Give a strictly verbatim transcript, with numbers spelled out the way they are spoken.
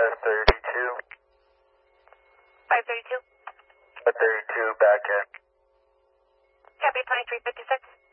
five thirty-two. five thirty-two. five thirty-two, back in. Copy twenty-three fifty-six.